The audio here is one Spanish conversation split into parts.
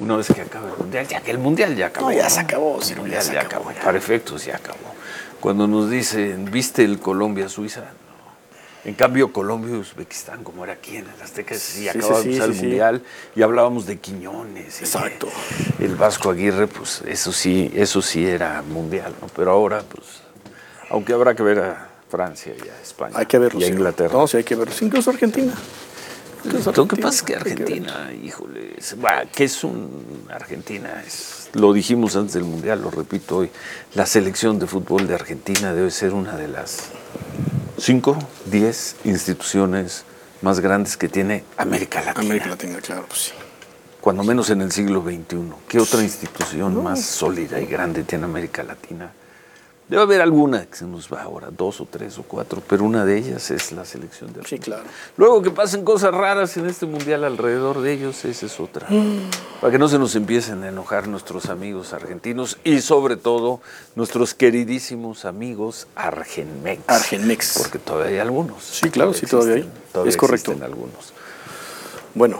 una vez que acabe el Mundial, ya que el Mundial ya acabó. No, ya se acabó. El Mundial ya acabó. Para efectos ya acabó. Cuando nos dicen, ¿viste el Colombia-Suiza? No. En cambio, Colombia y Uzbekistán, como era aquí en el Azteca, sí acababa de empezar el Mundial y hablábamos de Quiñones. Exacto. El Vasco Aguirre, pues eso sí era Mundial, ¿no? Pero ahora, pues, aunque habrá que ver a Francia y a España. Hay que verlo. Y a Inglaterra. No, sí hay que verlo. Incluso Argentina. Lo que pasa es que Argentina, híjole, ¿qué es Argentina? Lo dijimos antes del Mundial, lo repito hoy, la selección de fútbol de Argentina debe ser una de las 5, 10 instituciones más grandes que tiene América Latina. América Latina, claro, pues sí. Cuando menos en el siglo XXI. ¿Qué otra institución más sólida y grande tiene América Latina? Debe haber alguna que se nos va ahora, 2 o 3 o 4, pero una de ellas es la selección de Argentina. Sí, claro. Luego que pasen cosas raras en este Mundial alrededor de ellos, esa es otra. Para que no se nos empiecen a enojar nuestros amigos argentinos y sobre todo nuestros queridísimos amigos Argenmex. Argenmex. Porque todavía hay algunos. Sí, claro, sí, todavía hay. Es correcto. Algunos. Bueno.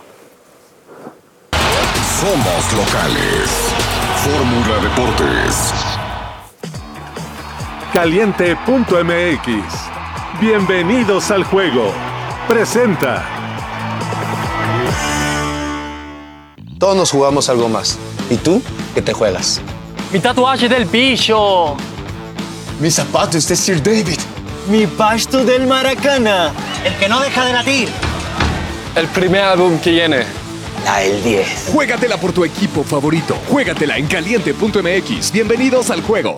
Somos locales. Fórmula Deportes. Caliente.mx. Bienvenidos al juego. Presenta. Todos nos jugamos algo más. ¿Y tú? ¿Qué te juegas? Mi tatuaje del bicho. Mis zapatos de Sir David. Mi pasto del Maracana. El que no deja de latir. El primer álbum que viene. La del 10. Juégatela por tu equipo favorito. Juégatela en Caliente.mx. Bienvenidos al juego.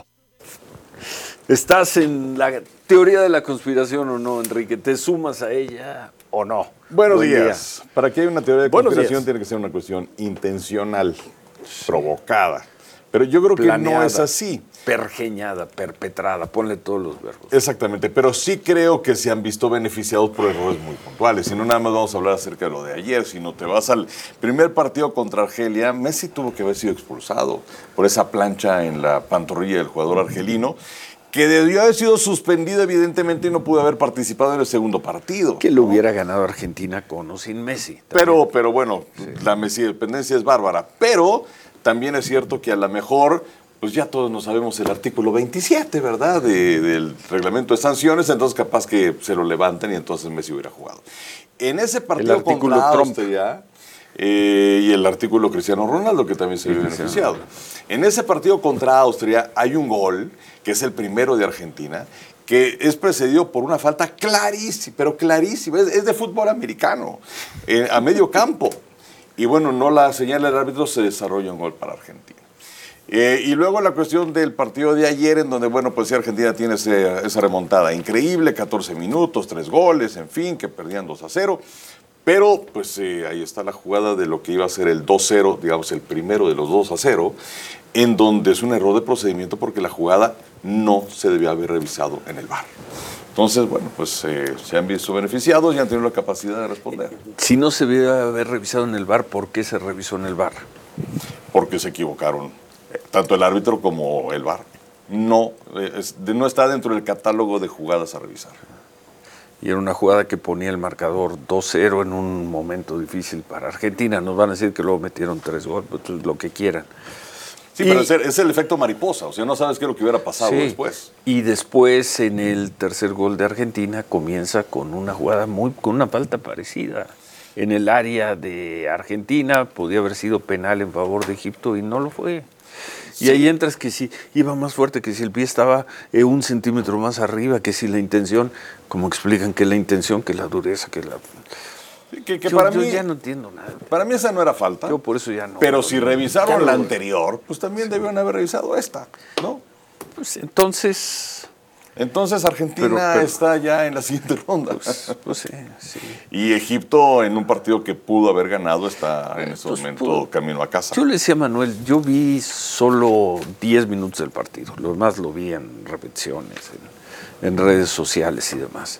¿Estás en la teoría de la conspiración o no, Enrique? ¿Te sumas a ella o no? Buenos días. Para que haya una teoría de conspiración días. tiene que ser una cuestión intencional, provocada. Pero yo creo Planeada, que no es así. Pergeñada, perpetrada, ponle todos los verbos. Exactamente, pero sí creo que se han visto beneficiados por errores muy puntuales. Si no, nada más vamos a hablar acerca de lo de ayer. Si no te vas al primer partido contra Argelia, Messi tuvo que haber sido expulsado por esa plancha en la pantorrilla del jugador argelino, que debió haber sido suspendido evidentemente y no pudo haber participado en el segundo partido. Que lo hubiera ganado Argentina con o sin Messi. Pero bueno, sí. La Messi dependencia es bárbara. Pero también es cierto que a lo mejor, pues ya todos no sabemos el artículo 27, ¿verdad? Del reglamento de sanciones, entonces capaz que se lo levantan y entonces Messi hubiera jugado. En ese partido contra Austria y el artículo Cristiano Ronaldo, que también se vio beneficiado. En ese partido contra Austria hay un gol, que es el primero de Argentina, que es precedido por una falta clarísima, pero clarísima, es de fútbol americano, a medio campo. Y bueno, no la señala el árbitro, se desarrolla un gol para Argentina. Y luego la cuestión del partido de ayer, en donde, bueno, pues sí, Argentina tiene esa remontada increíble, 14 minutos, 3 goles, en fin, que perdían 2-0. Pero, pues ahí está la jugada de lo que iba a ser el 2-0, digamos, el primero de los 2-0, en donde es un error de procedimiento porque la jugada no se debió haber revisado en el VAR. Entonces, bueno, pues se han visto beneficiados y han tenido la capacidad de responder. Si no se debió haber revisado en el VAR, ¿por qué se revisó en el VAR? Porque se equivocaron, tanto el árbitro como el VAR. No está dentro del catálogo de jugadas a revisar. Y era una jugada que ponía el marcador 2-0 en un momento difícil para Argentina. Nos van a decir que luego metieron 3 goles, pues lo que quieran. Sí, pero es el efecto mariposa, o sea, no sabes qué es lo que hubiera pasado después. Y después, en el tercer gol de Argentina, comienza con una jugada con una falta parecida. En el área de Argentina, podía haber sido penal en favor de Egipto y no lo fue. Y ahí entras que si iba más fuerte, que si el pie estaba 1 centímetro más arriba, que si la intención, como explican que la intención, que la dureza, que la... Yo ya no entiendo nada. Para mí esa no era falta. Yo por eso ya no. Pero si revisaron la anterior, pues también debieron haber revisado esta, ¿no? Pues entonces Argentina está ya en la siguiente ronda. Pues sí. Y Egipto, en un partido que pudo haber ganado, está en este momento camino a casa. Yo le decía a Manuel, yo vi solo 10 minutos del partido. Lo demás lo vi en repeticiones, en redes sociales y demás.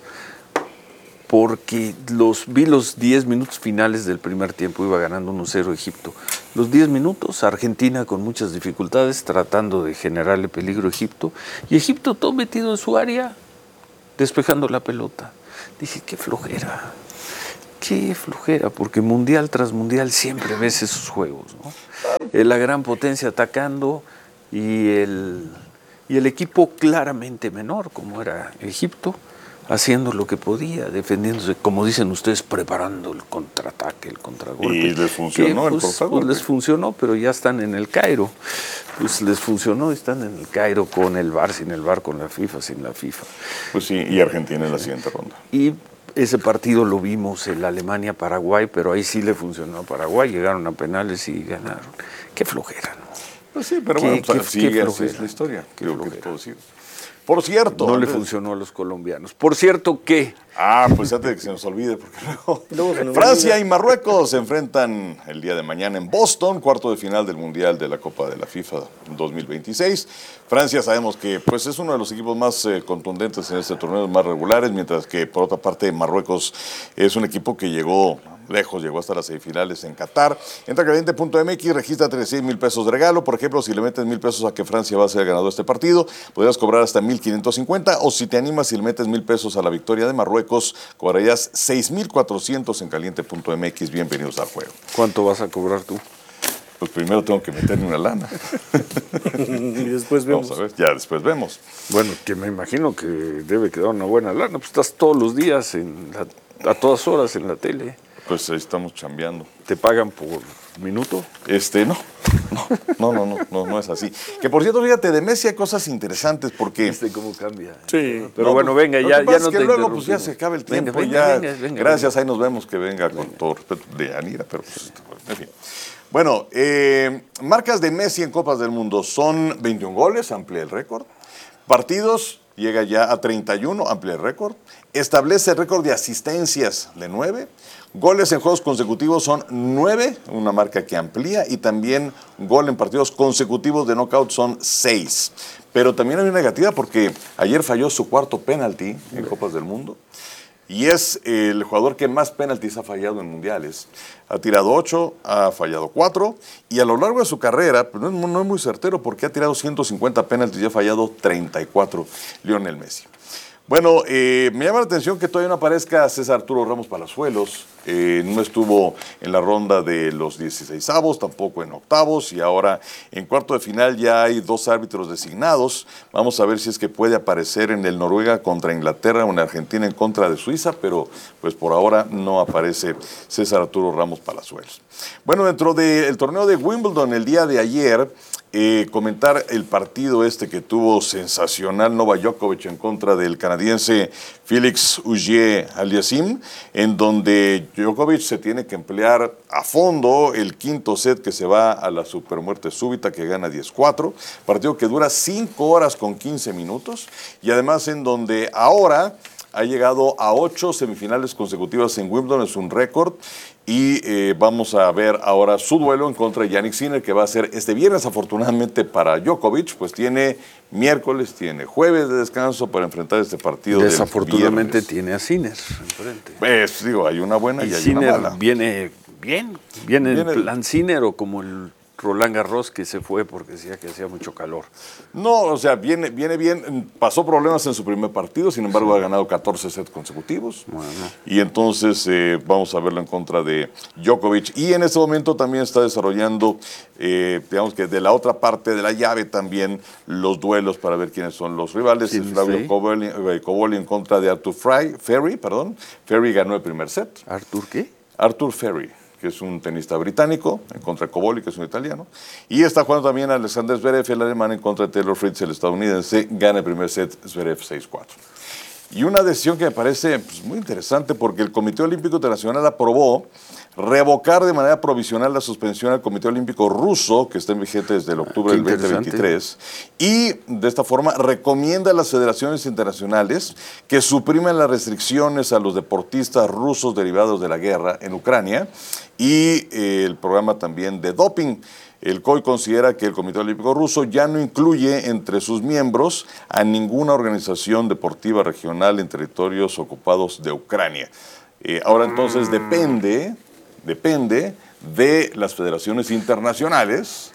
Porque vi los 10 minutos finales del primer tiempo, iba ganando 1-0 Egipto. Los 10 minutos, Argentina con muchas dificultades, tratando de generarle peligro a Egipto, y Egipto todo metido en su área, despejando la pelota. Dije, qué flojera, porque mundial tras mundial siempre ves esos juegos, ¿no? la gran potencia atacando y el equipo claramente menor, como era Egipto, haciendo lo que podía, defendiéndose, como dicen ustedes, preparando el contraataque, el contragolpe. Y les funcionó el contragolpe. Pues les funcionó, pero ya están en el Cairo. Pues les funcionó, están en el Cairo con el VAR, sin el VAR, con la FIFA, sin la FIFA. Pues sí, y Argentina en la siguiente ronda. Y ese partido lo vimos en la Alemania-Paraguay, pero ahí sí le funcionó a Paraguay, llegaron a penales y ganaron. Qué flojera, ¿no? Pues sí, pero Qué- bueno, pues, qué sigue, así flojera. es la historia. Qué Creo que flojera. puedo decir. Por cierto. No le antes- funcionó a los colombianos. Por cierto que... Pues antes de que se nos olvide, porque luego Luego se nos Francia olvida. y Marruecos se enfrentan el día de mañana en Boston, cuarto de final del Mundial de la Copa de la FIFA 2026. Francia sabemos que pues, es uno de los equipos más contundentes en este torneo, más regulares, mientras que por otra parte Marruecos es un equipo que llegó lejos, llegó hasta las semifinales en Qatar. Entra a caliente.mx, registra 36,000 pesos de regalo. Por ejemplo, si le metes 1,000 pesos a que Francia va a ser el ganador de este partido, podrías cobrar hasta 1,550. O si te animas y le metes 1,000 pesos a la victoria de Marruecos, cobrarías 6,400 en caliente.mx. Bienvenidos al juego. ¿Cuánto vas a cobrar tú? Pues primero tengo que meterme una lana. Y después vemos. Vamos a ver, ya después vemos. Bueno, que me imagino que debe quedar una buena lana. Pues estás todos los días, a todas horas en la tele. Pues ahí estamos chambeando. ¿Te pagan por minuto? No es así. Que por cierto, fíjate, de Messi hay cosas interesantes porque... ¿Cómo cambia? Sí. Pero bueno, venga, lo ya que pasa no es que te luego pues ya interrumpimos. se acaba el Venga, tiempo. venga, Gracias, ahí nos vemos, que venga con todo respeto de Yanira, pero pues, en fin. Bueno, marcas de Messi en Copas del Mundo son 21 goles, amplía el récord. Partidos, llega ya a 31, amplía el récord. Establece el récord de asistencias de 9. Goles en juegos consecutivos son 9, una marca que amplía. Y también gol en partidos consecutivos de knockout son 6. Pero también hay una negativa porque ayer falló su cuarto penalti en Copas del Mundo. Y es el jugador que más penaltis ha fallado en mundiales. Ha tirado 8, ha fallado 4. Y a lo largo de su carrera, pues no es muy certero porque ha tirado 150 penaltis y ha fallado 34, Lionel Messi. Bueno, me llama la atención que todavía no aparezca César Arturo Ramos Palazuelos. No estuvo en la ronda de los 16avos, tampoco en octavos, y ahora en cuarto de final ya hay 2 árbitros designados. Vamos a ver si es que puede aparecer en el Noruega contra Inglaterra o en Argentina en contra de Suiza, pero pues por ahora no aparece César Arturo Ramos Palazuelos. Bueno, dentro del torneo de Wimbledon el día de ayer, comentar el partido que tuvo sensacional Novak Djokovic en contra del canadiense Félix Auger-Aliassime, en donde Djokovic se tiene que emplear a fondo el quinto set que se va a la supermuerte súbita, que gana 10-4, partido que dura 5 horas con 15 minutos, y además en donde ahora ha llegado a 8 semifinales consecutivas en Wimbledon, es un récord. Y vamos a ver ahora su duelo en contra de Jannik Sinner, que va a ser este viernes. Afortunadamente para Djokovic, pues tiene miércoles, tiene jueves de descanso para enfrentar este partido. Desafortunadamente tiene a Sinner enfrente. Pues digo, hay una buena y hay Sinner una mala. viene Viene en plan Sinner o como el Roland Garros que se fue porque decía que hacía mucho calor. No, o sea, viene bien. Pasó problemas en su primer partido, sin embargo ha ganado 14 sets consecutivos. Bueno. Y entonces vamos a verlo en contra de Djokovic. Y en este momento también está desarrollando, digamos que de la otra parte de la llave también, los duelos para ver quiénes son los rivales. Sí, Es Flavio sí. Cobolli en contra de Arthur Ferry. Ferry ganó el primer set. ¿Artur qué? Arthur Ferry, que es un tenista británico, en contra de Cobolli, que es un italiano. Y está jugando también Alexander Zverev, el alemán, en contra de Taylor Fritz, el estadounidense. Gana el primer set, Zverev 6-4. Y una decisión que me parece muy interesante, porque el Comité Olímpico Internacional aprobó revocar de manera provisional la suspensión al Comité Olímpico Ruso, que está en vigente desde el octubre del 2023, y de esta forma recomienda a las federaciones internacionales que supriman las restricciones a los deportistas rusos derivados de la guerra en Ucrania y el programa también de doping. El COI considera que el Comité Olímpico Ruso ya no incluye entre sus miembros a ninguna organización deportiva regional en territorios ocupados de Ucrania. Ahora entonces depende de las federaciones internacionales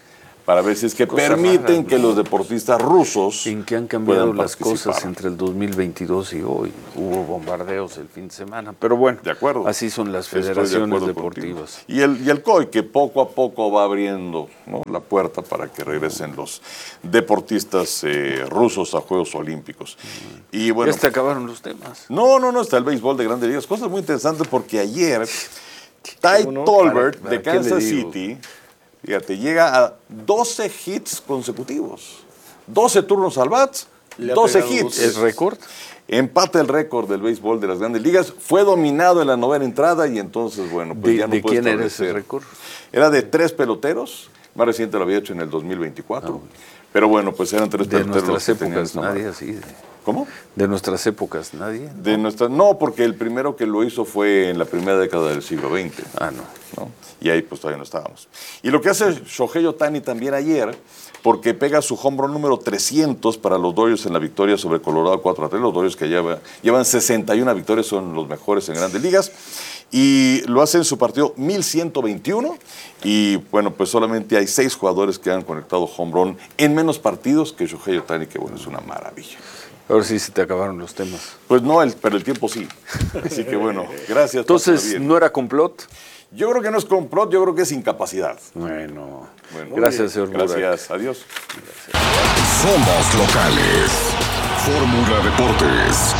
para ver si es que Cosas permiten raras, que ¿no? los deportistas rusos En que han cambiado puedan las cosas participar. entre el 2022 y hoy. Hubo bombardeos el fin de semana, pero bueno, De acuerdo. así son las Estoy de federaciones acuerdo deportivas. contigo. Y el COI, que poco a poco va abriendo, ¿no?, la puerta para que regresen los deportistas rusos a Juegos Olímpicos. Y bueno, Ya se acabaron los temas. no, está el béisbol de Grandes Ligas. Cosas muy interesantes porque ayer Ty Tolbert ¿Para de qué le Kansas digo? City, fíjate, llega a 12 hits consecutivos. 12 turnos al bat, Le ha 12 pegado hits. ¿Es récord? Empata el récord del béisbol de las Grandes Ligas. Fue dominado en la novena entrada y entonces, bueno, pues ya no ¿De puede quién era establecer. ese récord? Era de 3 peloteros. Más reciente lo había hecho en el 2024. Pero bueno, pues eran 3 De peloteros. nuestras los que tenían épocas, esta marca. nadie así. ¿Cómo? De nuestras épocas, nadie. No, porque el primero que lo hizo fue en la primera década del siglo XX. Ah, no. ¿no? Y ahí pues todavía no estábamos. Y lo que hace Shohei Ohtani también ayer, porque pega su home run número 300 para los Dodgers en la victoria sobre Colorado 4-3. Los Dodgers que llevan 61 victorias, son los mejores en Grandes Ligas. Y lo hace en su partido 1121. Y bueno, pues solamente hay 6 jugadores que han conectado home run en menos partidos que Shohei Ohtani, que bueno, es una maravilla. Ahora sí se te acabaron los temas. Pues no, pero el tiempo sí. Así que bueno, gracias. Entonces, pásala bien. ¿no era complot? Yo creo que no es complot, yo creo que es incapacidad. Bueno, Bueno, gracias, señor Burak. Gracias, adiós. Somos locales. Fórmula Deportes.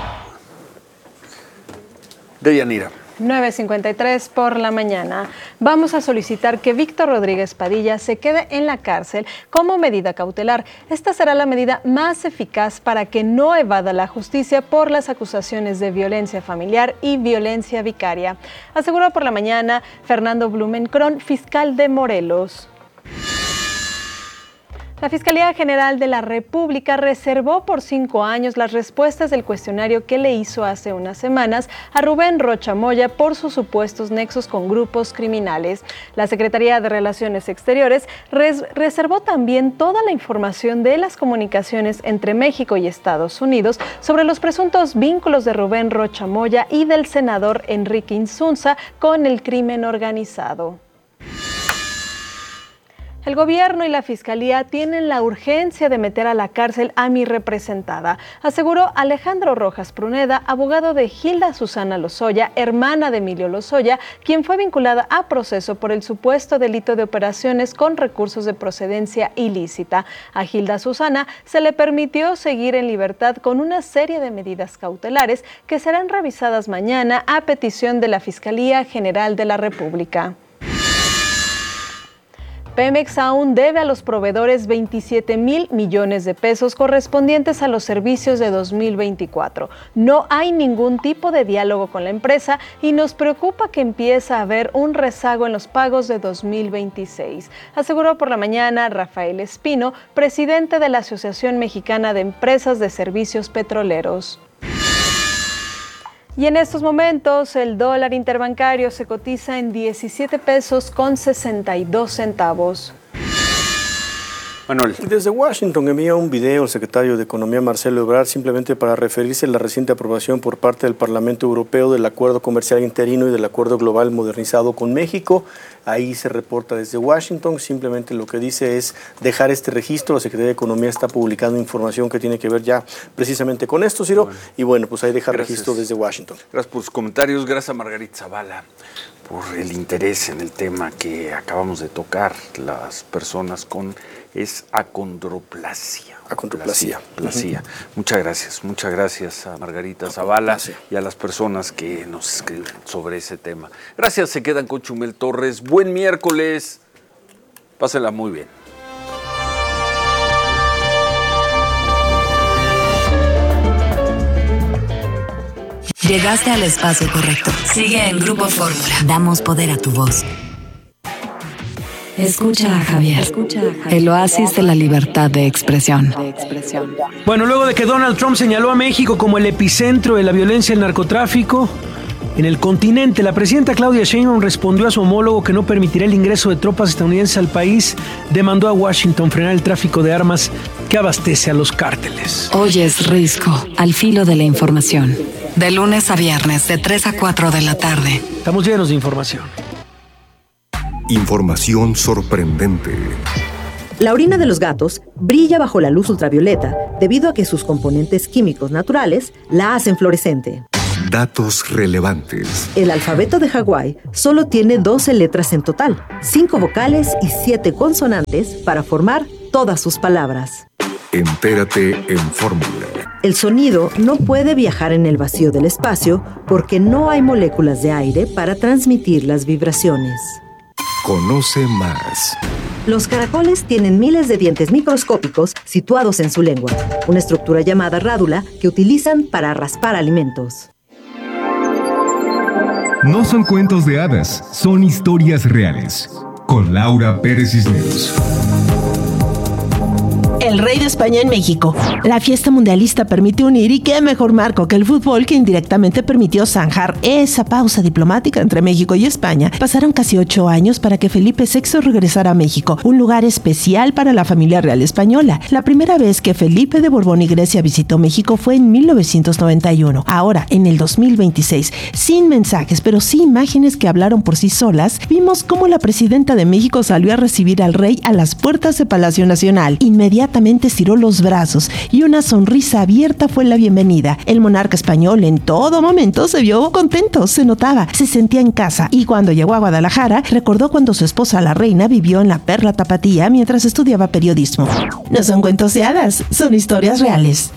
Deyanira. 9:53 por la mañana. Vamos a solicitar que Víctor Rodríguez Padilla se quede en la cárcel como medida cautelar. Esta será la medida más eficaz para que no evada la justicia por las acusaciones de violencia familiar y violencia vicaria, aseguró por la mañana Fernando Blumenkron, fiscal de Morelos. La Fiscalía General de la República reservó por 5 años las respuestas del cuestionario que le hizo hace unas semanas a Rubén Rocha Moya por sus supuestos nexos con grupos criminales. La Secretaría de Relaciones Exteriores reservó también toda la información de las comunicaciones entre México y Estados Unidos sobre los presuntos vínculos de Rubén Rocha Moya y del senador Enrique Insunza con el crimen organizado. El gobierno y la fiscalía tienen la urgencia de meter a la cárcel a mi representada, aseguró Alejandro Rojas Pruneda, abogado de Gilda Susana Lozoya, hermana de Emilio Lozoya, quien fue vinculada a proceso por el supuesto delito de operaciones con recursos de procedencia ilícita. A Gilda Susana se le permitió seguir en libertad con una serie de medidas cautelares que serán revisadas mañana a petición de la Fiscalía General de la República. Pemex aún debe a los proveedores 27,000 millones de pesos correspondientes a los servicios de 2024. No hay ningún tipo de diálogo con la empresa y nos preocupa que empiece a haber un rezago en los pagos de 2026, aseguró por la mañana Rafael Espino, presidente de la Asociación Mexicana de Empresas de Servicios Petroleros. Y en estos momentos el dólar interbancario se cotiza en 17 pesos con 62 centavos. Manuel. Desde Washington envía un video el secretario de Economía Marcelo Ebrard simplemente para referirse a la reciente aprobación por parte del Parlamento Europeo del Acuerdo Comercial Interino y del Acuerdo Global Modernizado con México. Ahí se reporta desde Washington, simplemente lo que dice es dejar este registro. La Secretaría de Economía está publicando información que tiene que ver ya precisamente con esto, Ciro. Bueno, y bueno, pues ahí deja registro desde Washington. Gracias por sus comentarios, gracias a Margarita Zavala por el interés en el tema que acabamos de tocar, las personas con acondroplasia. Acondroplasia. Muchas gracias a Margarita Zavala y a las personas que nos escriben sobre ese tema. Gracias, se quedan con Chumel Torres. Buen miércoles, pásela muy bien. Llegaste al espacio correcto. Sigue en Grupo Fórmula. Damos poder a tu voz. Escucha a Javier. El oasis de la libertad de expresión. Bueno, luego de que Donald Trump señaló a México como el epicentro de la violencia y el narcotráfico en el continente, la presidenta Claudia Sheinbaum respondió a su homólogo que no permitirá el ingreso de tropas estadounidenses al país. Demandó a Washington frenar el tráfico de armas que abastece a los cárteles. Hoy es Risco, al filo de la información. De lunes a viernes, de 3 a 4 de la tarde. Estamos llenos de información. Información sorprendente. La orina de los gatos brilla bajo la luz ultravioleta debido a que sus componentes químicos naturales la hacen fluorescente. Datos relevantes. El alfabeto de Hawái solo tiene 12 letras en total, 5 vocales y 7 consonantes para formar todas sus palabras. Entérate en Fórmula. El sonido no puede viajar en el vacío del espacio porque no hay moléculas de aire para transmitir las vibraciones. Conoce más. Los caracoles tienen miles de dientes microscópicos situados en su lengua, una estructura llamada rádula que utilizan para raspar alimentos. No son cuentos de hadas, son historias reales. Con Laura Pérez Cisneros. El rey de España en México. La fiesta mundialista permitió unir, y qué mejor marco que el fútbol, que indirectamente permitió zanjar esa pausa diplomática entre México y España. Pasaron casi 8 años para que Felipe VI regresara a México, un lugar especial para la familia real española. La primera vez que Felipe de Borbón y Grecia visitó México fue en 1991. Ahora, en el 2026, sin mensajes, pero sí imágenes que hablaron por sí solas, vimos cómo la presidenta de México salió a recibir al rey a las puertas de Palacio Nacional. Inmediatamente estiró los brazos y una sonrisa abierta fue la bienvenida. El monarca español en todo momento se vio contento, se notaba, se sentía en casa, y cuando llegó a Guadalajara recordó cuando su esposa la reina vivió en la Perla Tapatía mientras estudiaba periodismo. No son cuentos de hadas, son historias reales.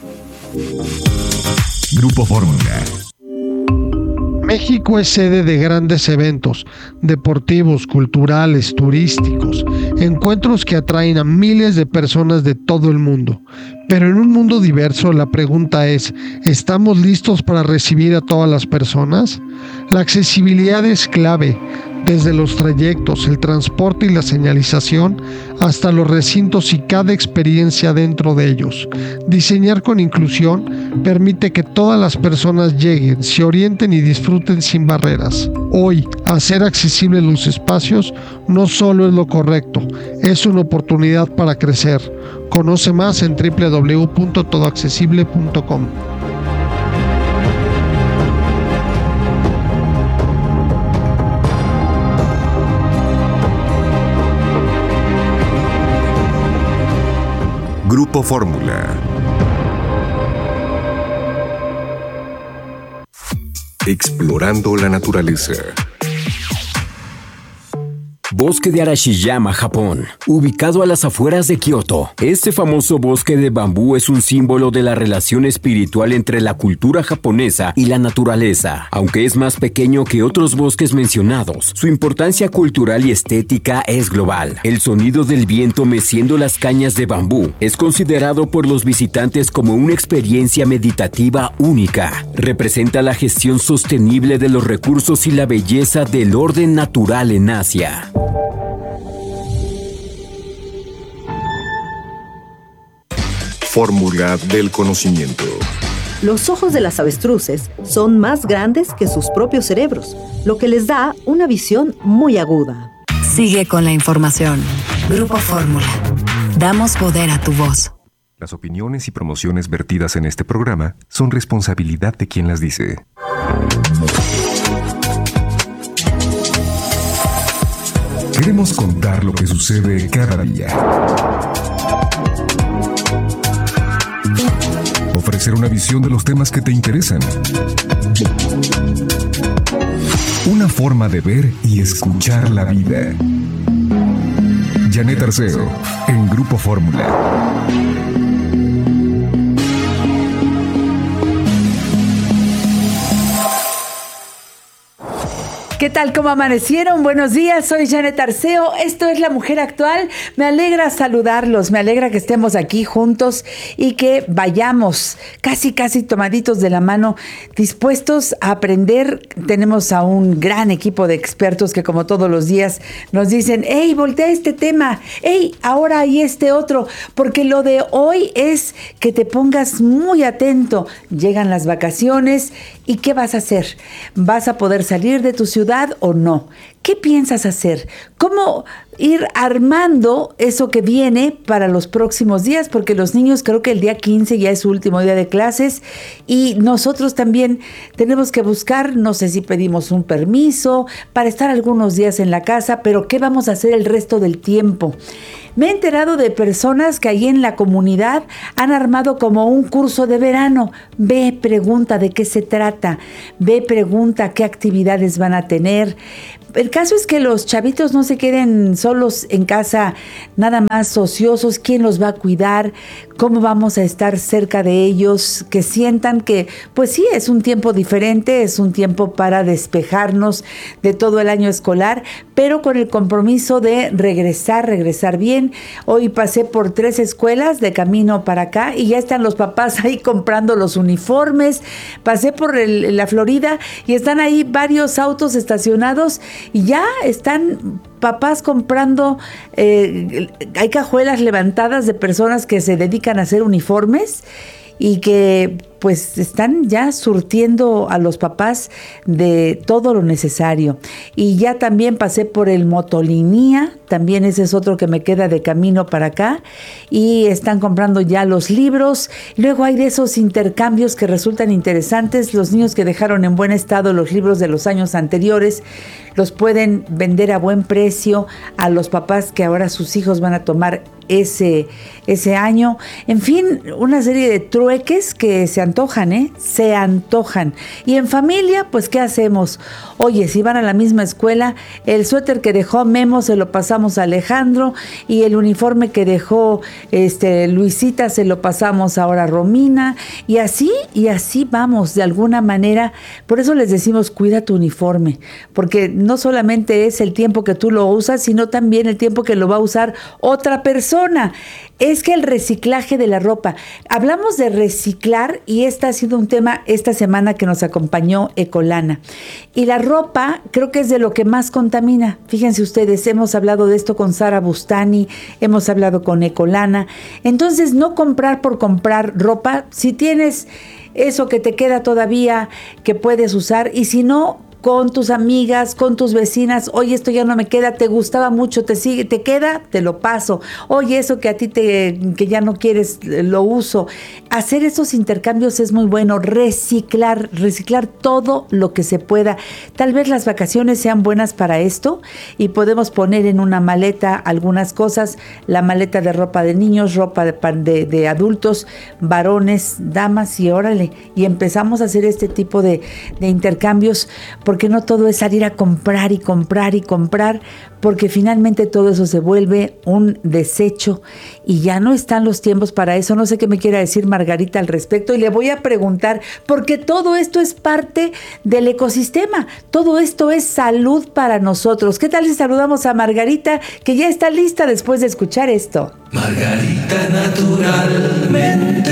Grupo Fórmula. México es sede de grandes eventos deportivos, culturales, turísticos, encuentros que atraen a miles de personas de todo el mundo. Pero en un mundo diverso, la pregunta es, ¿estamos listos para recibir a todas las personas? La accesibilidad es clave, desde los trayectos, el transporte y la señalización, hasta los recintos y cada experiencia dentro de ellos. Diseñar con inclusión permite que todas las personas lleguen, se orienten y disfruten sin barreras. Hoy, hacer accesibles los espacios no solo es lo correcto, es una oportunidad para crecer. Conoce más en www.todoaccesible.com. Grupo Fórmula. Explorando la naturaleza. Bosque de Arashiyama, Japón, ubicado a las afueras de Kioto. Este famoso bosque de bambú es un símbolo de la relación espiritual entre la cultura japonesa y la naturaleza. Aunque es más pequeño que otros bosques mencionados, su importancia cultural y estética es global. El sonido del viento meciendo las cañas de bambú es considerado por los visitantes como una experiencia meditativa única. Representa la gestión sostenible de los recursos y la belleza del orden natural en Asia. Fórmula del conocimiento. Los ojos de las avestruces son más grandes que sus propios cerebros, lo que les da una visión muy aguda. Sigue con la información. Grupo Fórmula. Damos poder a tu voz. Las opiniones y promociones vertidas en este programa son responsabilidad de quien las dice. Queremos contar lo que sucede cada día. Ofrecer una visión de los temas que te interesan. Una forma de ver y escuchar la vida. Janet Arceo, en Grupo Fórmula. ¿Qué tal? ¿Cómo amanecieron? Buenos días, soy Janet Arceo, esto es La Mujer Actual. Me alegra saludarlos, me alegra que estemos aquí juntos y que vayamos casi tomaditos de la mano, dispuestos a aprender. Tenemos a un gran equipo de expertos que, como todos los días, nos dicen, hey, voltea este tema, hey, ahora hay este otro, porque lo de hoy es que te pongas muy atento. Llegan las vacaciones y ¿qué vas a hacer? ¿Vas a poder salir de tu ciudad o no? ¿Qué piensas hacer? ¿Cómo ir armando eso que viene para los próximos días? Porque los niños, creo que el día 15 ya es su último día de clases y nosotros también tenemos que buscar, no sé si pedimos un permiso para estar algunos días en la casa, pero ¿qué vamos a hacer el resto del tiempo? Me he enterado de personas que ahí en la comunidad han armado como un curso de verano. Ve, pregunta de qué se trata. Ve, pregunta qué actividades van a tener. El caso es que los chavitos no se queden solos en casa, nada más ociosos. ¿Quién los va a cuidar? ¿Cómo vamos a estar cerca de ellos? Que sientan que, pues sí, es un tiempo diferente, es un tiempo para despejarnos de todo el año escolar, pero con el compromiso de regresar bien. Hoy pasé por 3 escuelas de camino para acá y ya están los papás ahí comprando los uniformes. Pasé por la Florida y están ahí varios autos estacionados y ya están papás comprando, hay cajuelas levantadas de personas que se dedican a hacer uniformes y que pues están ya surtiendo a los papás de todo lo necesario. Y ya también pasé por el Motolinía, también ese es otro que me queda de camino para acá, y están comprando ya los libros. Luego hay de esos intercambios que resultan interesantes. Los niños que dejaron en buen estado los libros de los años anteriores los pueden vender a buen precio a los papás que ahora sus hijos van a tomar ese año. En fin, una serie de trueques que se antojan, se antojan. Y en familia, pues, ¿qué hacemos? Oye, si van a la misma escuela, el suéter que dejó Memo se lo pasamos a Alejandro y el uniforme que dejó Luisita se lo pasamos ahora a Romina, y así vamos de alguna manera. Por eso les decimos, cuida tu uniforme, porque no solamente es el tiempo que tú lo usas, sino también el tiempo que lo va a usar otra persona. Es que el reciclaje de la ropa, hablamos de reciclar y este ha sido un tema esta semana que nos acompañó Ecolana. Y la ropa creo que es de lo que más contamina. Fíjense ustedes, hemos hablado de esto con Sara Bustani, hemos hablado con Ecolana. Entonces, no comprar por comprar ropa. Si tienes eso que te queda todavía, que puedes usar, y si no, con tus amigas, con tus vecinas. Oye, esto ya no me queda, te gustaba mucho, te queda, te lo paso. Oye, eso que a ti que ya no quieres, lo uso. Hacer esos intercambios es muy bueno. Reciclar todo lo que se pueda. Tal vez las vacaciones sean buenas para esto y podemos poner en una maleta algunas cosas, la maleta de ropa de niños, ropa de adultos, varones, damas, y órale, y empezamos a hacer este tipo de intercambios, porque no todo es salir a comprar y comprar y comprar, porque finalmente todo eso se vuelve un desecho y ya no están los tiempos para eso. No sé qué me quiera decir Margarita al respecto, y le voy a preguntar, porque todo esto es parte del ecosistema, todo esto es salud para nosotros. ¿Qué tal si saludamos a Margarita, que ya está lista después de escuchar esto? Margarita, naturalmente.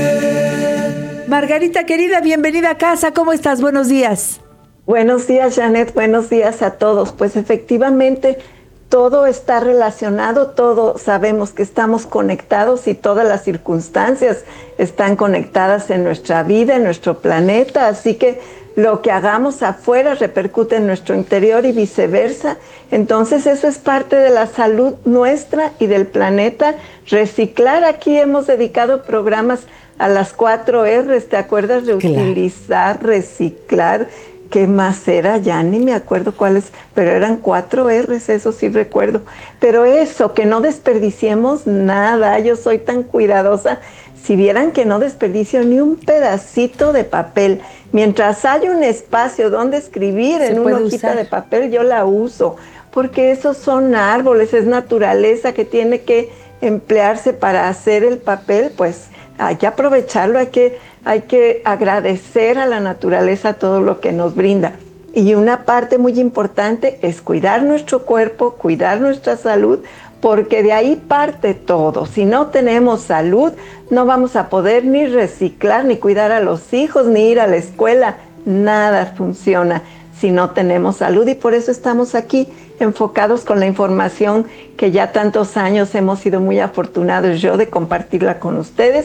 Margarita querida, bienvenida a casa, ¿cómo estás? Buenos días. Buenos días, Janet, buenos días a todos. Pues efectivamente todo está relacionado, todos sabemos que estamos conectados y todas las circunstancias están conectadas en nuestra vida, en nuestro planeta, así que lo que hagamos afuera repercute en nuestro interior y viceversa. Entonces eso es parte de la salud nuestra y del planeta. Reciclar, aquí hemos dedicado programas a las 4 R's, ¿te acuerdas? Reutilizar, reciclar. ¿Qué más era? Ya ni me acuerdo cuáles, pero eran 4 R's, eso sí recuerdo. Pero eso, que no desperdiciemos nada. Yo soy tan cuidadosa. Si vieran que no desperdicio ni un pedacito de papel, mientras haya un espacio donde escribir en una hojita de papel, yo la uso, porque esos son árboles, es naturaleza que tiene que emplearse para hacer el papel. Pues hay que aprovecharlo, hay que agradecer a la naturaleza todo lo que nos brinda. Y una parte muy importante es cuidar nuestro cuerpo, cuidar nuestra salud, porque de ahí parte todo. Si no tenemos salud, no vamos a poder ni reciclar, ni cuidar a los hijos, ni ir a la escuela. Nada funciona si no tenemos salud, y por eso estamos aquí enfocados con la información que ya tantos años hemos sido muy afortunados yo de compartirla con ustedes.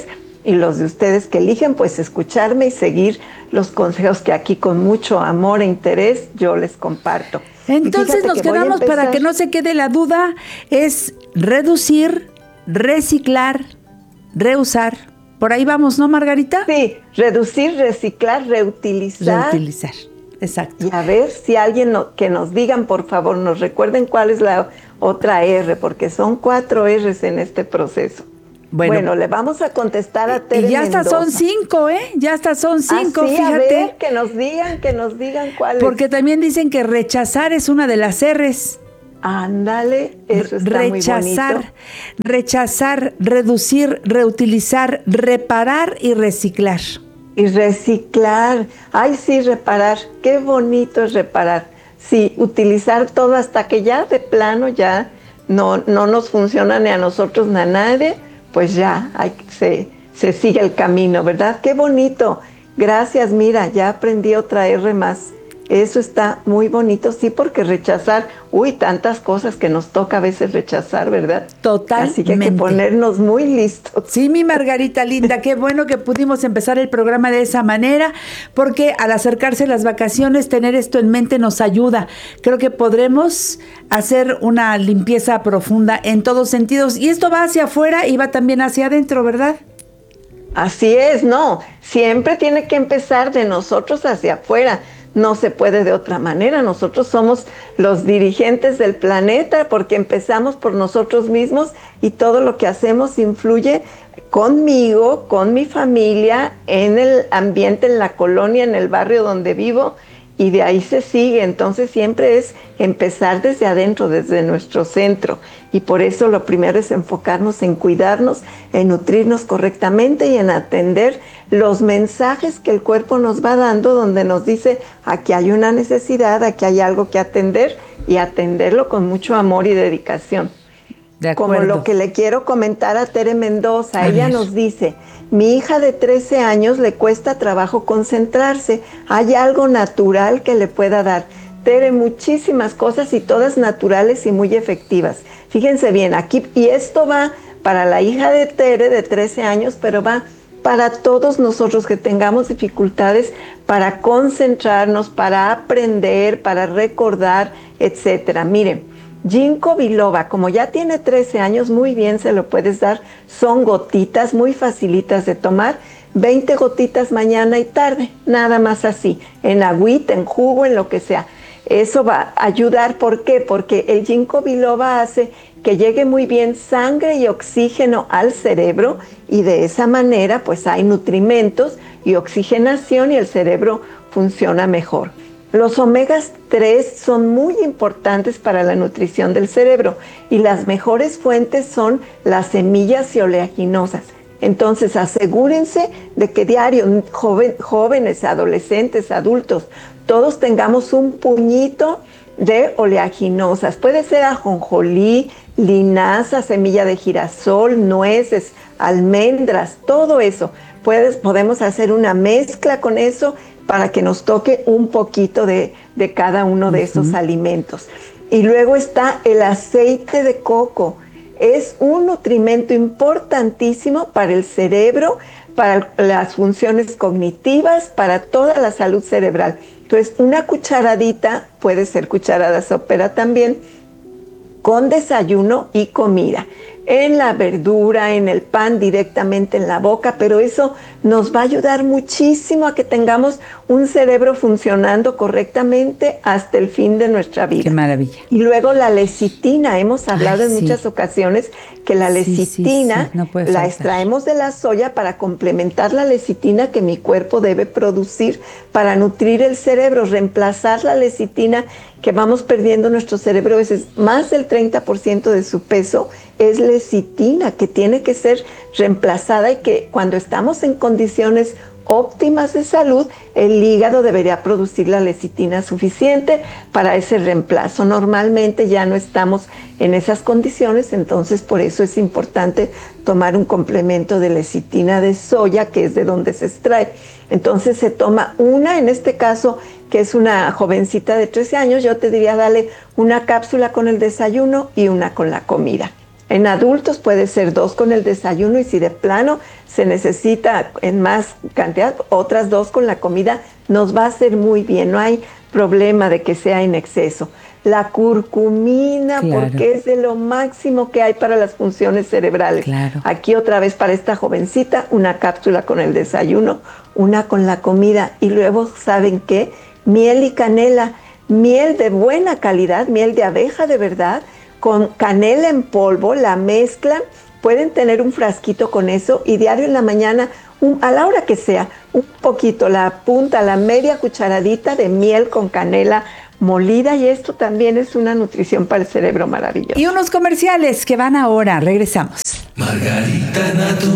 y los de ustedes que eligen, pues escucharme y seguir los consejos que aquí con mucho amor e interés yo les comparto. Entonces nos quedamos, para que no se quede la duda, es reducir, reciclar, reusar. Por ahí vamos, ¿no, Margarita? Sí, reducir, reciclar, reutilizar. Reutilizar, exacto. Y a ver si alguien que nos digan, por favor, nos recuerden cuál es la otra R, porque son 4 R's en este proceso. Bueno, le vamos a contestar a Tere Y ya hasta Mendoza. son 5, ¿eh? Ya hasta son 5, sí, fíjate. A ver, que nos digan cuál es. Porque también dicen que rechazar es una de las R's. Ándale, eso está muy bonito. Rechazar, reducir, reutilizar, reparar y reciclar. Y reciclar. Ay, sí, reparar. Qué bonito es reparar. Sí, utilizar todo hasta que ya de plano ya no nos funciona ni a nosotros ni a nadie, pues ya se sigue el camino, ¿verdad? Qué bonito. Gracias, mira, ya aprendí otra R más. Eso está muy bonito, sí, porque rechazar, tantas cosas que nos toca a veces rechazar, ¿verdad? Totalmente. Así que hay que ponernos muy listos. Sí, mi Margarita linda, qué bueno que pudimos empezar el programa de esa manera, porque al acercarse las vacaciones, tener esto en mente nos ayuda. Creo que podremos hacer una limpieza profunda en todos sentidos, y esto va hacia afuera y va también hacia adentro, ¿verdad? Así es, no, siempre tiene que empezar de nosotros hacia afuera. No se puede de otra manera. Nosotros somos los dirigentes del planeta porque empezamos por nosotros mismos y todo lo que hacemos influye conmigo, con mi familia, en el ambiente, en la colonia, en el barrio donde vivo, y de ahí se sigue. Entonces siempre es empezar desde adentro, desde nuestro centro, y por eso lo primero es enfocarnos en cuidarnos, en nutrirnos correctamente y en atender los mensajes que el cuerpo nos va dando, donde nos dice aquí hay una necesidad, aquí hay algo que atender, y atenderlo con mucho amor y dedicación. De acuerdo. Como lo que le quiero comentar a Tere Mendoza. Ella nos dice: mi hija de 13 años le cuesta trabajo concentrarse. ¿Hay algo natural que le pueda dar? Tere, muchísimas cosas y todas naturales y muy efectivas. Fíjense bien, aquí, y esto va para la hija de Tere de 13 años, pero va para todos nosotros que tengamos dificultades para concentrarnos, para aprender, para recordar, etcétera. Miren, Ginkgo biloba, como ya tiene 13 años, muy bien se lo puedes dar. Son gotitas muy facilitas de tomar, 20 gotitas mañana y tarde, nada más así, en agüita, en jugo, en lo que sea. Eso va a ayudar, ¿por qué? Porque el Ginkgo biloba hace que llegue muy bien sangre y oxígeno al cerebro, y de esa manera pues hay nutrimentos y oxigenación y el cerebro funciona mejor. Los omegas 3 son muy importantes para la nutrición del cerebro, y las mejores fuentes son las semillas y oleaginosas. Entonces asegúrense de que diario, jóvenes, adolescentes, adultos, todos tengamos un puñito de oleaginosas. Puede ser ajonjolí, linaza, semilla de girasol, nueces, almendras, todo eso. Podemos hacer una mezcla con eso para que nos toque un poquito de cada uno de esos alimentos. Y luego está el aceite de coco. Es un nutrimento importantísimo para el cerebro, para las funciones cognitivas, para toda la salud cerebral. Entonces, una cucharadita, puede ser cucharada sopera también, con desayuno y comida. En la verdura, en el pan, directamente en la boca, pero eso nos va a ayudar muchísimo a que tengamos un cerebro funcionando correctamente hasta el fin de nuestra vida. Qué maravilla. Y luego la lecitina, hemos hablado en muchas ocasiones que la lecitina no puede la faltar. extraemos de la soya para complementar la lecitina que mi cuerpo debe producir para nutrir el cerebro, reemplazar la lecitina que vamos perdiendo nuestro cerebro. A veces más del 30% de su peso es lecitina, que tiene que ser reemplazada, y que cuando estamos en condiciones óptimas de salud, el hígado debería producir la lecitina suficiente para ese reemplazo. Normalmente ya no estamos en esas condiciones, entonces por eso es importante tomar un complemento de lecitina de soya, que es de donde se extrae. Entonces se toma una, en este caso, que es una jovencita de 13 años, yo te diría dale una cápsula con el desayuno y una con la comida. En adultos puede ser 2 con el desayuno y si de plano se necesita en más cantidad, otras 2 con la comida, nos va a hacer muy bien, no hay problema de que sea en exceso. La curcumina, porque es de lo máximo que hay para las funciones cerebrales. Aquí otra vez para esta jovencita, una cápsula con el desayuno, una con la comida y luego, ¿saben qué? Miel y canela, miel de buena calidad, miel de abeja de verdad, con canela en polvo, la mezclan, pueden tener un frasquito con eso y diario en la mañana, a la hora que sea, un poquito, la punta, la media cucharadita de miel con canela molida y esto también es una nutrición para el cerebro maravillosa. Y unos comerciales que van ahora, regresamos. Margarita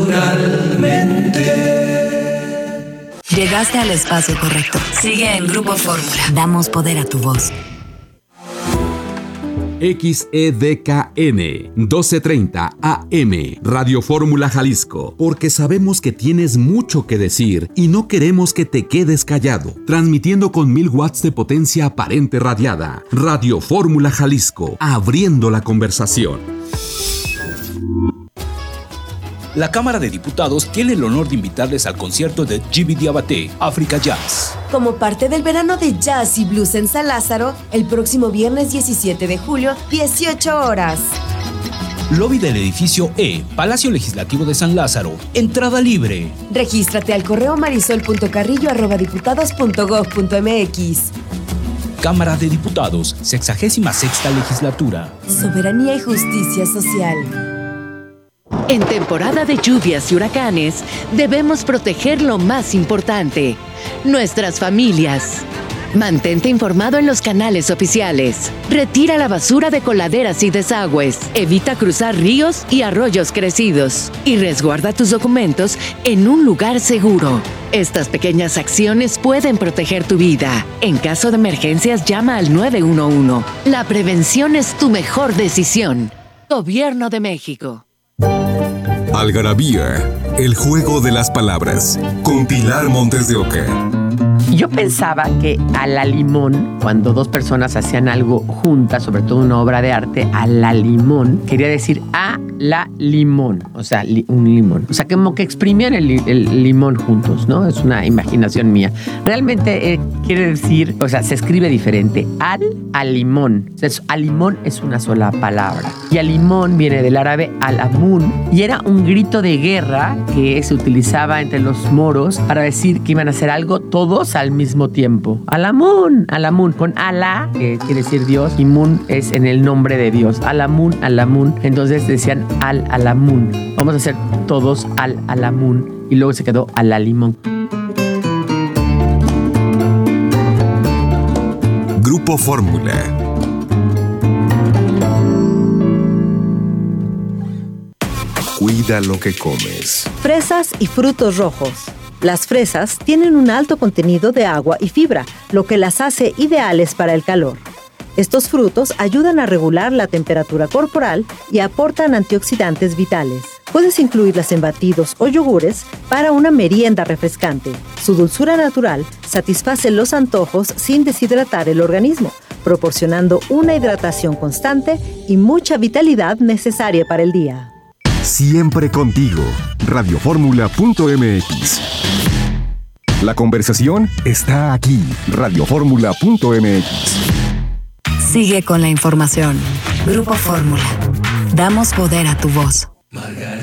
naturalmente. Llegaste al espacio correcto. Sigue en Grupo Fórmula. Damos poder a tu voz. XEDKN 1230 AM Radio Fórmula Jalisco, porque sabemos que tienes mucho que decir y no queremos que te quedes callado. Transmitiendo con 1000 watts de potencia aparente radiada. Radio Fórmula Jalisco, abriendo la conversación. La Cámara de Diputados tiene el honor de invitarles al concierto de Djiby Diabaté, Africa Jazz. Como parte del verano de jazz y blues en San Lázaro, el próximo viernes 17 de julio, 18 horas. Lobby del edificio E, Palacio Legislativo de San Lázaro. Entrada libre. Regístrate al correo marisol.carrillo@diputados.gov.mx. Cámara de Diputados, 66ª Legislatura. Soberanía y justicia social. En temporada de lluvias y huracanes, debemos proteger lo más importante, nuestras familias. Mantente informado en los canales oficiales. Retira la basura de coladeras y desagües. Evita cruzar ríos y arroyos crecidos. Y resguarda tus documentos en un lugar seguro. Estas pequeñas acciones pueden proteger tu vida. En caso de emergencias, llama al 911. La prevención es tu mejor decisión. Gobierno de México. Algarabía, el juego de las palabras, con Pilar Montes de Oca. Yo pensaba que a la limón, cuando dos personas hacían algo juntas, sobre todo una obra de arte, a la limón, quería decir a la limón, o sea, un limón. O sea, como que exprimían el limón juntos, ¿no? Es una imaginación mía. Realmente quiere decir, o sea, se escribe diferente. Al limón. O sea, al limón es una sola palabra. Y al limón viene del árabe al-amun, y era un grito de guerra que se utilizaba entre los moros para decir que iban a hacer algo todos al mismo tiempo. Al-amun, con Alá, que quiere decir Dios, y Mun es en el nombre de Dios. Al-amun. Entonces decían al-amun. Vamos a hacer todos al-amun. Y luego se quedó al-limón. Grupo Fórmula. Cuida lo que comes. Fresas y frutos rojos. Las fresas tienen un alto contenido de agua y fibra, lo que las hace ideales para el calor. Estos frutos ayudan a regular la temperatura corporal y aportan antioxidantes vitales. Puedes incluirlas en batidos o yogures para una merienda refrescante. Su dulzura natural satisface los antojos sin deshidratar el organismo, proporcionando una hidratación constante y mucha vitalidad necesaria para el día. Siempre contigo. Radioformula.mx. La conversación está aquí. Radioformula.mx. Sigue con la información. Grupo Fórmula. Damos poder a tu voz. Margarita.